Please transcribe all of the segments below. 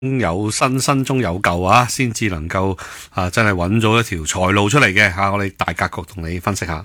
有新，新中有舊啊，先至能夠真係揾咗一條財路出嚟嘅吓。我哋大格局同你分析下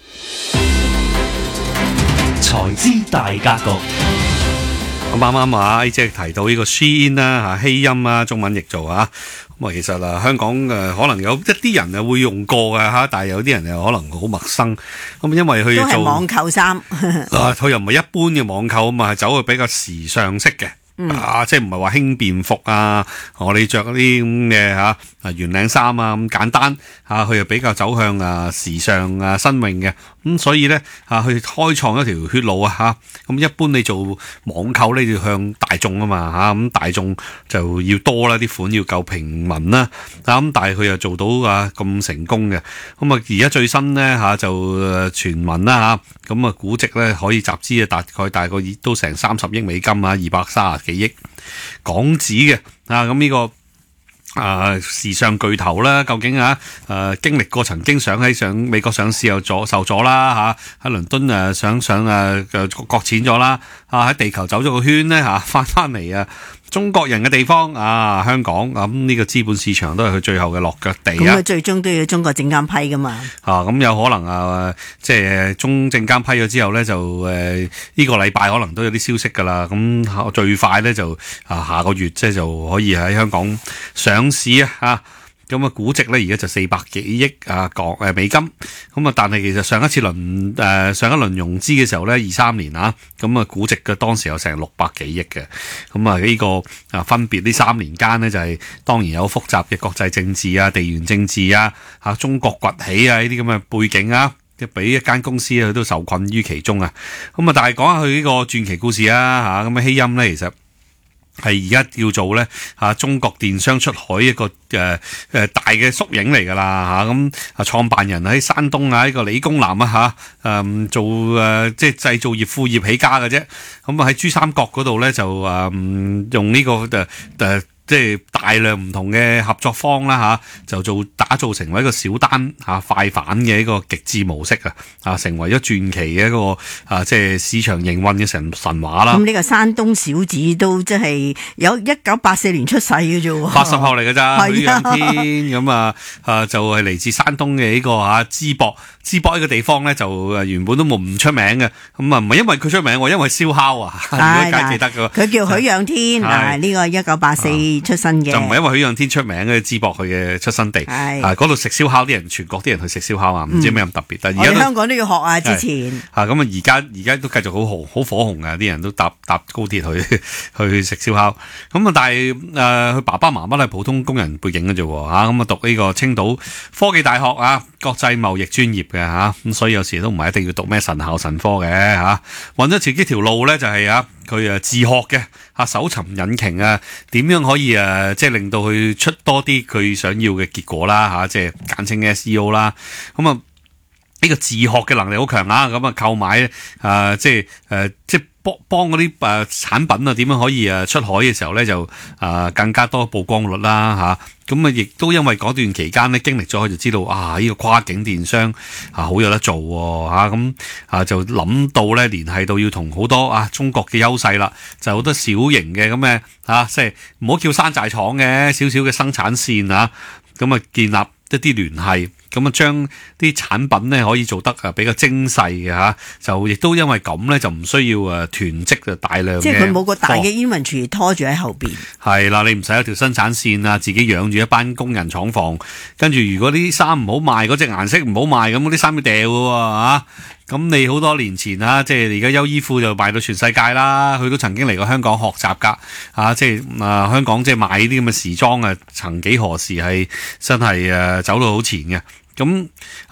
財資大格局。 咁啱啱即係提到呢個 Shein 啦吓，希音啊，中文譯做啊。咁其實香港可能有一啲人會用過嘅吓，但係有啲人又可能好陌生。咁因為佢都係網購衫， 佢又唔係一般嘅網購啊嘛，係走去比較時尚式嘅。即係唔係話輕便服啊，我哋着嗰啲咁嘅圓領衫啊咁簡單佢又比較走向時尚新穎嘅，咁所以咧去開創一條血路咁一般你做網購咧要向大眾啊嘛咁大眾就要多啦，啲款要夠平民啦咁，但係佢又做到咁成功嘅，咁而家最新咧就傳聞啦咁估值咧可以集資大概都成30億美金230幾億港紙嘅咁呢個時尚巨頭啦，究竟經歷過曾經上美國上市又受阻啦喺倫敦想擱淺咗啦喺地球走咗個圈咧翻嚟中國人嘅地方香港咁呢個資本市場都係佢最後嘅落腳地咁佢最終都要中國證監批噶嘛咁有可能即係中證監批咗之後咧就呢個禮拜可能都有啲消息噶啦，咁最快咧就下個月即係就可以喺香港上市咁估值咧而家就400幾億美金，咁但係其實上一輪融資嘅時候咧23年咁估值嘅當時有成600幾億嘅，咁呢個分別呢3年間呢，就係當然有複雜嘅國際政治地緣政治中國崛起呢啲咁嘅背景俾一間公司佢都受困於其中咁但係講下佢呢個傳奇故事咁希音咧其實係而家叫做咧中國電商出海一個大嘅縮影嚟噶啦咁創辦人喺山東呢個理工男做即係製造業副業起家嘅啫，咁喺珠三角嗰度咧就用呢個即係大量唔同嘅合作方啦就打造成為一個小單快反嘅一個極致模式成為咗傳奇嘅一個即係市場營運嘅神話啦。 咁呢個山東小子都即係有1984年出世嘅啫喎 ，80後嚟嘅咋，許仰天咁就係嚟自山東嘅呢個淄博。淄博呢個地方咧就原本都唔出名嘅，咁唔係因為佢出名，因為燒烤如果大家記得嘅， 佢叫許仰天呢個1984出生嘅， 就唔係因為許仰天出名嘅淄博佢嘅出生地，嗰度食燒烤啲人，全國啲人去食燒烤唔知咩咁特別，但係而家香港都要學之前咁而家都繼續好火紅啲人都搭高鐵去食燒烤，咁但係佢爸爸媽媽都係普通工人背景嘅啫咁讀呢個青島科技大學國際貿易專業嘅咁所以有時都唔係一定要讀咩神校神科嘅揾咗自己條路咧就係佢自學嘅搜尋引擎點樣可以即係令到佢出多啲佢想要嘅結果啦即係簡稱 SEO 啦，咁呢個自學嘅能力好強咁購買即係幫嗰啲產品點樣可以出海嘅時候咧就更加多曝光率啦咁亦都因為嗰段期間咧經歷咗，佢就知道呢個跨境電商好有得做咁就諗到咧聯繫到要同好多中國嘅優勢啦，就好多小型嘅咁嘅即係唔好叫山寨廠嘅少少嘅生產線咁建立一啲聯繫。咁將啲產品咧可以做得比較精細嘅就亦都因為咁咧就唔需要囤積就大量嘅， 即係佢冇個大嘅 inventory 拖住喺後邊。係啦，你唔使有條生產線自己養住一班工人廠房，跟住如果啲衫唔好賣，嗰隻顏色唔好賣，咁嗰啲衫要掉嘅喎咁你好多年前即係而家優衣庫就賣到全世界啦，佢都曾經嚟過香港學習㗎即係香港即係賣呢啲咁嘅時裝曾幾何時係真係走到好前嘅。咁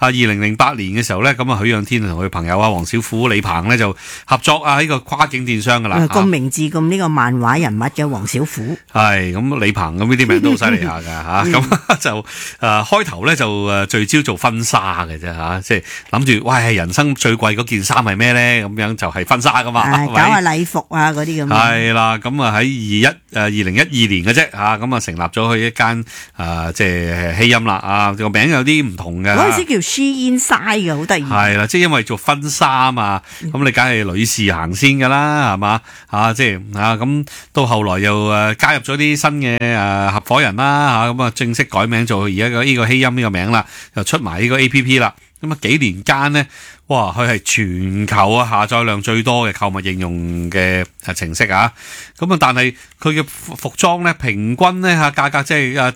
2008年嘅時候咧，咁許仰天同佢朋友黃小虎、李鵬咧就合作呢個跨境電商噶啦。 個名字咁呢個漫畫人物嘅黃小虎。 係咁李鵬咁呢啲名都好犀利下噶咁就開頭咧就聚焦做婚紗嘅啫即係諗住喂人生最貴嗰件衫係咩咧？咁樣就係婚紗噶嘛。 搞下禮服嗰啲咁。 係啦，咁喺2012年嘅啫咁成立咗佢一間即係希音啦個名有啲唔同同嘅。 嗰陣時叫 She Inside 嘅，好得意。 係啦，即係因為做婚紗啊，咁你梗係女士行先噶啦，係嘛？即係咁到後來又加入咗啲新嘅合夥人啦，咁啊正式改名做而家呢個希音呢個名啦，又出埋呢個 APP 啦。咁啊幾年間咧，哇！佢係全球下載量最多嘅購物應用嘅程式啊。咁啊，但係佢嘅服裝咧，平均咧價格即係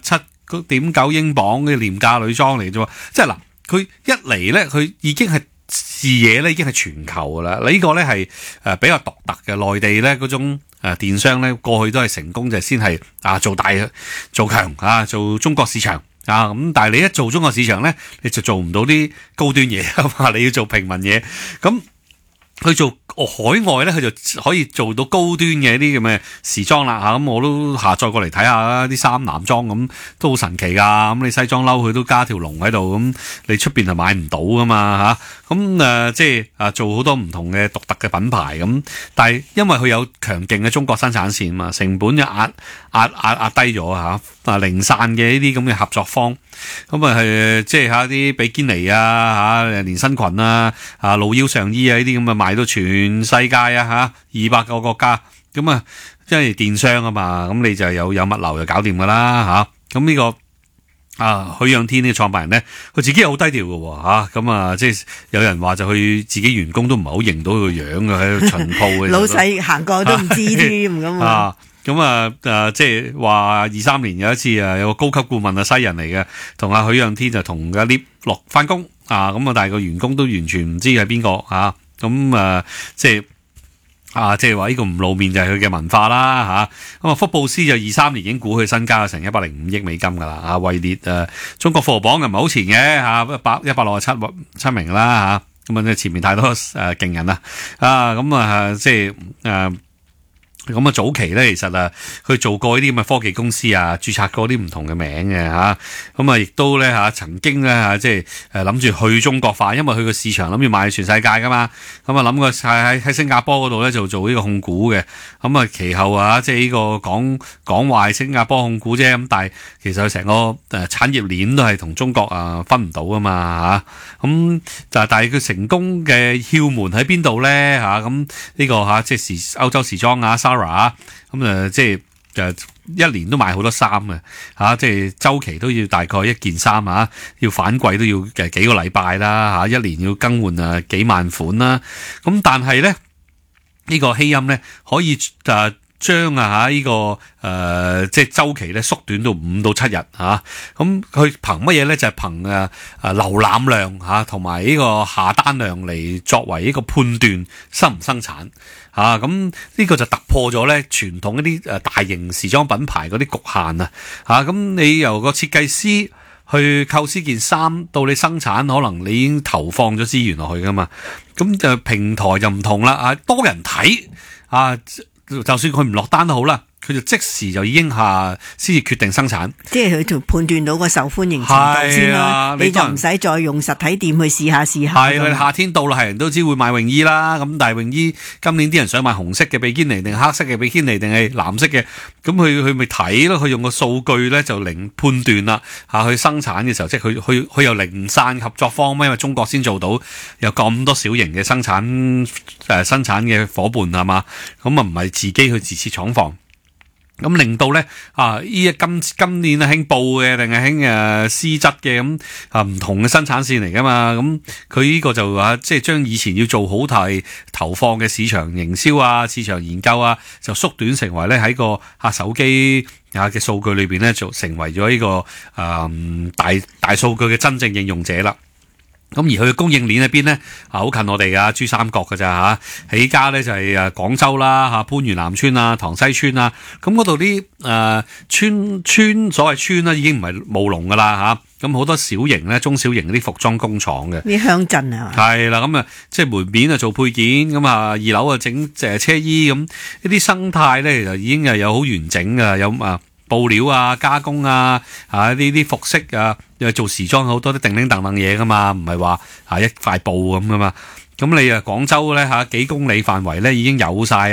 7.9英鎊嘅廉價女裝嚟啫喎。即係嗱，佢一嚟咧，佢已經係視野咧，已經係全球噶啦。呢個咧係比較獨特嘅。內地咧嗰種電商咧，過去都係成功就係先係做大做強做中國市場。咁但係你一做中國市場咧，你就做唔到啲高端嘢啊嘛，你要做平民嘢。咁佢做海外咧，佢就可以做到高端嘅啲咁嘅時裝啦。咁我都下載過嚟睇下啦，啲衫男裝咁都好神奇噶。咁你西裝褸佢都加條龍喺度，咁你出邊係買唔到噶嘛嚇。咁即係做好多唔同嘅獨特嘅品牌咁，但係因為佢有強勁嘅中國生產線嘛，成本就壓低咗嚇。零散嘅呢啲咁嘅合作方，咁係即係啲比堅尼連身裙露腰上衣呢啲咁賣到全世界200個國家，咁因為電商啊嘛，咁你就有物流就搞掂噶啦嚇。咁呢個許仰天呢個創辦人咧，佢自己又好低調嘅喎咁即係有人話就佢自己員工都唔係好認到佢個樣嘅，喺度巡鋪嘅。 老細行過都唔知添咁即係話23年有一次有個高級顧問西人嚟嘅，同許仰天就同阿 lift 落翻工但係個員工都完全唔知係邊個即係話呢個唔露面就係佢嘅文化啦福布斯就23年已經估佢身家成105億美金噶啦位列中國富豪榜又唔係好前嘅167名啦咁前面太多勁人啦即係咁早期咧，其實佢做過呢啲咁嘅科技公司註冊過啲唔同嘅名嘅咁亦都咧曾經咧即係諗住去中國化，因為佢個市場諗住賣全世界噶嘛，咁諗過喺新加坡嗰度咧就做呢個控股嘅，咁其後即係呢個講壞新加坡控股啫，咁但係其實佢成個產業鏈都係同中國分唔到噶嘛咁但係佢成功嘅竅門喺邊度咧咁呢個即係歐洲時裝咁即係一年都賣好多衫嘅即係周期都要大概一件衫要反季都要幾個禮拜啦一年要更換幾萬款啦。咁但係咧呢個希音咧可以將呢個即係周期咧縮短到5到7日咁佢憑乜嘢咧？就係憑瀏覽量同埋呢個下單量嚟作為一個判斷生唔生產咁呢個就突破咗咧傳統一啲大型時裝品牌嗰啲局限咁你由個設計師去構思件衫到你生產，可能你已經投放咗資源落去噶嘛。咁就平台就唔同啦多人睇就算佢唔落單都好啦，佢就即時就已經先至決定生產， 即係佢就判斷到個受歡迎程度先啦。你就唔使再用實體店去試下。 係夏天到啦，係人都知會買泳衣啦。咁但係泳衣今年啲人想買紅色嘅比堅尼定黑色嘅比堅尼定係藍色嘅，咁佢咪睇咯。佢用個數據咧就零判斷啦去生產嘅時候，即係佢有零散合作方，因為中國先做到有咁多小型嘅生產嘅伙伴係嘛，咁唔係自己去自設廠房。咁令到咧今年興布嘅定係興絲質嘅咁唔同嘅生產線嚟噶嘛。咁佢呢個就即係將以前要做好投放嘅市場營銷市場研究就縮短成為咧喺個手機嘅數據裏邊咧，就成為咗呢個大數據嘅真正應用者啦。咁而佢嘅供應鏈喺邊咧？好近我哋珠三角㗎咋起家咧就係廣州啦番禺南村塘西村咁嗰度啲村所謂村啦，已經唔係務農噶啦咁好多小型咧中小型啲服裝工廠嘅啲鄉鎮係啦，咁即係門面做配件，咁二樓整車衣咁呢啲生態咧，其實已經係有好完整噶，有布料加工呢啲服飾又做時裝好多啲叮叮噹噹嘢噶嘛，唔係話一塊布咁噶嘛。咁你廣州咧幾公里範圍咧已經有晒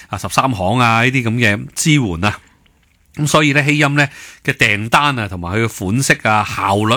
13行呢啲咁嘅支援咁所以咧希音咧嘅訂單同埋佢嘅款式效率咧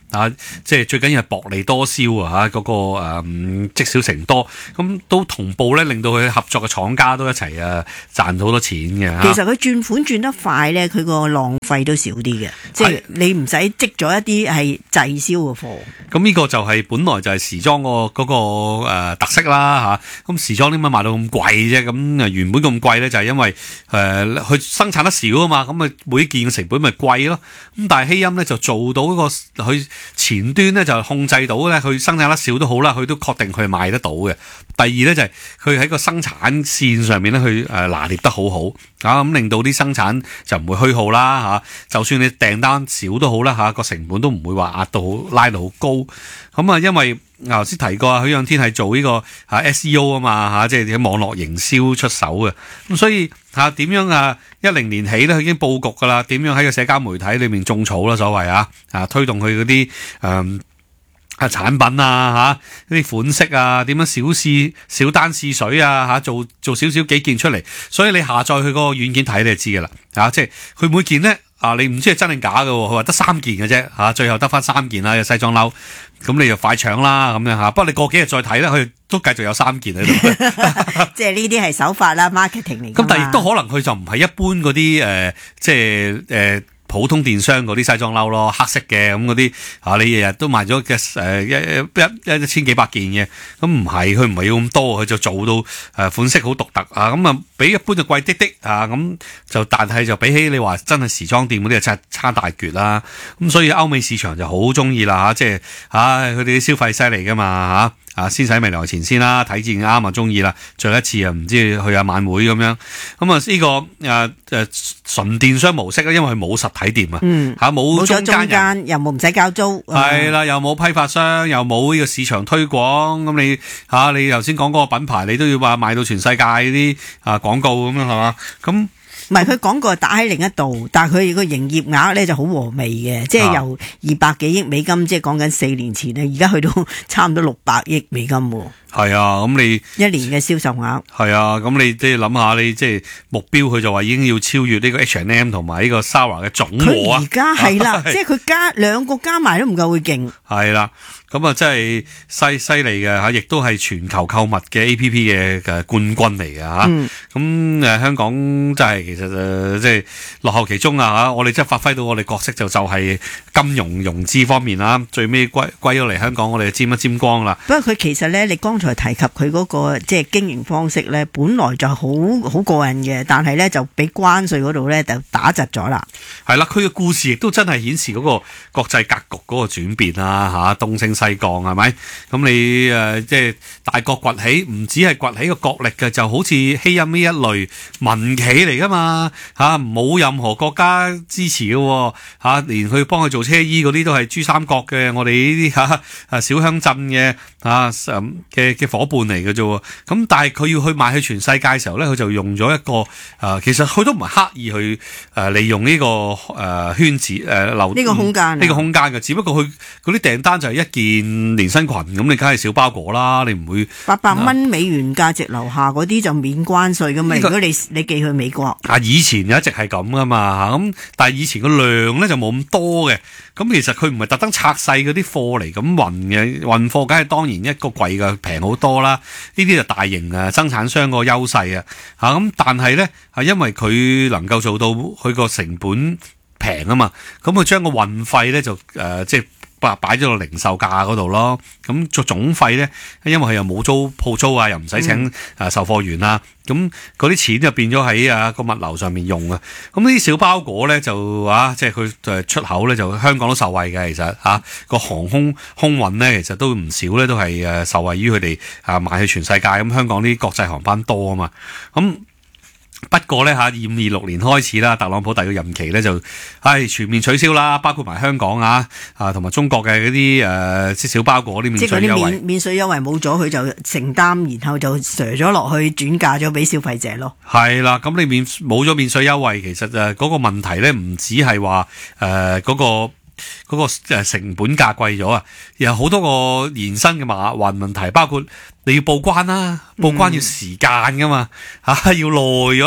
即係最緊要係薄利多銷啊嗰個積少成多，咁都同步咧令到佢合作嘅廠家都一齊賺好多錢嘅。 其實佢轉款轉得快咧，佢個浪費都少啲嘅，即係你唔使積咗一啲係滯銷嘅貨。 咁呢個就係本來就係時裝嗰個特色啦嚇。咁時裝點解賣到咁貴啫？咁原本咁貴咧就係因為佢生產得少啊嘛，咁啊每一件嘅成本咪貴咯。咁但係希音咧就做到佢前端咧就控制到咧，佢生產得少都好啦，佢都確定佢賣得到嘅。第二咧就係佢喺個生產線上面咧，佢拿捏得好好咁令到啲生產就唔會虛耗啦嚇。就算你訂單少都好啦嚇，個成本都唔會話壓到拉到好高。咁因為頭先提過許仰天係做呢個SEO 啊嘛嚇，即係喺網絡營銷出手嘅。咁所以點樣10年起咧，佢已經佈局噶啦。點樣喺個社交媒體裏面種草啦，所謂推動佢嗰啲產品啲款式點樣小單試水做少少幾件出嚟。所以你下載佢嗰個軟件睇你就知噶啦即係佢每件咧你唔知係真定假嘅，佢話得3件嘅啫最後得翻3件啦，有西裝褸，咁你就快搶啦咁樣不過你過幾日再睇咧，佢都繼續有3件喺度。 即係呢啲係手法啦Marketing 嚟㗎嘛。 咁但係亦都可能佢就唔係一般嗰啲即係普通電商嗰啲西裝褸咯，黑色嘅咁嗰啲你日日都賣咗嘅一千幾百件嘅，咁唔係佢唔係要咁多，佢就做到款式好獨特咁比一般就貴啲啲咁就，但係就比起你話真係時裝店嗰啲就差大橛啦。咁所以歐美市場就好中意啦即係佢哋啲消費犀利噶嘛先使未來錢先啦，睇見啱中意啦，最後一次唔知去下晚會咁樣。咁呢個純電商模式因為佢冇實體店冇中間又冇唔使交租， 係啦，又冇批發商，又冇呢個市場推廣。咁你頭先講嗰個品牌，你都要話賣到全世界啲廣告咁樣係嘛？咁唔係佢廣告打喺另一度，但係佢個營業額咧就好和味嘅，即係由200幾億美金，即係講緊4年前咧，而家去到差唔多600億美金喎。 係咁你一年嘅銷售額係咁你即係諗下，你即係目標，佢就話已經要超越呢個 H&M 同埋呢個 Zara 嘅總和佢而家係啦，即係佢兩個加埋都唔夠佢勁。 係啦，咁真係犀利嘅亦都係全球購物嘅 APP 嘅冠軍嚟嘅咁香港真係其實即係落後其中我哋真係發揮到我哋角色就係金融資方面最尾歸咗嚟香港，我哋就沾光啦。 不過佢其實咧，你剛才提及佢嗰個即係經營方式咧，本來就好過癮嘅，但係咧就俾關稅嗰度咧就打窒咗啦。係啦，佢嘅故事亦都真係顯示嗰個國際格局嗰個轉變啦東升西降係咪？咁你即係大國崛起，唔止係崛起個國力嘅，就好似希音呢一類民企嚟噶嘛冇任何國家支持嘅連去幫佢做車衣嗰啲都係珠三角嘅，我哋呢啲小鄉鎮嘅嘅伙伴嚟嘅啫。咁但係佢要去賣去全世界嘅時候咧，佢就用咗一個其實佢都唔係刻意去利用呢個圈子留呢個空間呢個空間嘅，只不過佢嗰啲訂單就係一件連身裙，咁你梗係小包裹啦，你唔會 800蚊美元價值樓下嗰啲就免關稅噶嘛。如果你寄去美國以前一直係咁噶嘛咁但係以前個量咧就冇咁多嘅。咁其實佢唔係特登拆細嗰啲貨嚟咁運嘅，運貨梗係當然一個貴嘅平好多啦。呢啲就大型生產商個優勢咁但係咧因為佢能夠做到佢個成本平啊嘛，咁佢將個運費咧就即係擺咗個零售價嗰度咯。咁做總費咧，因為佢又冇租鋪租又唔使請售貨員咁嗰啲錢就變咗喺個物流上面用啊。咁呢啲小包裹咧就即係佢出口咧就香港都受惠嘅。其實個航空運咧其實都唔少咧，都係受惠於佢哋賣去全世界。咁香港啲國際航班多啊嘛。咁不過咧2526年開始啦，特朗普第二個任期咧就全面取消啦，包括埋香港同埋中國嘅嗰啲即小包裹啲免稅優惠。 免稅優惠冇咗，佢就承擔，然後就瀉咗落去，轉嫁咗俾消費者咯。係啦，咁你冇咗免稅優惠，其實嗰個問題咧唔止係話嗰個成本價貴咗有好多個延伸嘅運問題，包括你要報關啦，報關要時間噶嘛要耐咗啦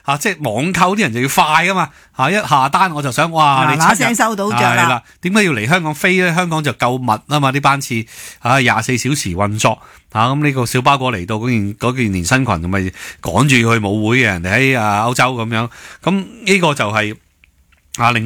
即係網購啲人就要快噶嘛，一下單我就想哇，你嗱嗱聲收到着啦係啦，點解要嚟香港飛咧？香港就夠密啊嘛，啲班次24小時運作咁呢個小巴哥嚟到嗰件連身裙，咪趕住去舞會嘅人哋喺歐洲咁樣，咁呢個就係令